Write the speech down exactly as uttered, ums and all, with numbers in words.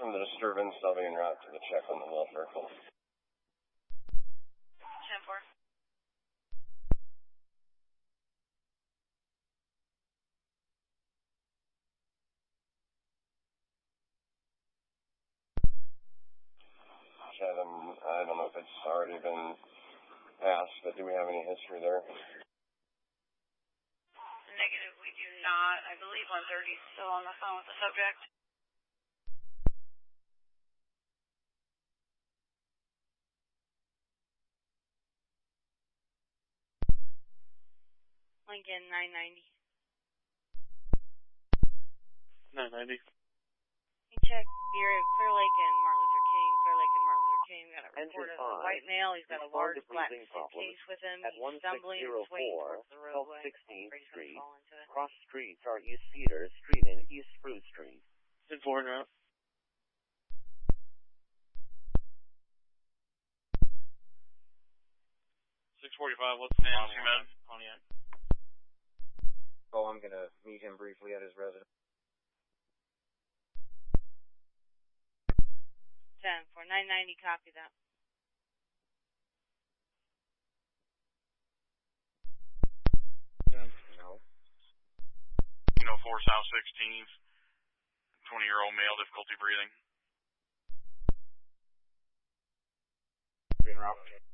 from the disturbance. I'll be en route to the check on the welfare call. ten four. Kevin, I don't know if it's already been asked, but do we have any history there? Negative, we do not. I believe one thirty is still on the phone with the subject. Lincoln, nine ninety. nine ninety. You check Clear, Clear Lake and Martin Luther King. Clear Lake and Martin Luther King. Got a report of a white male. He's got a large black suitcase with him. At He's stumbling and swaying towards the roadway. sixteenth Street. Cross streets are East Cedar Street and East Spruce Street. ten four now. six forty-five, what's the name? You met Pontiac. Oh, I'm going to meet him briefly at his residence. ten four, nine ninety, copy that. No. You know, four South sixteenth, twenty-year-old male, difficulty breathing. Being route.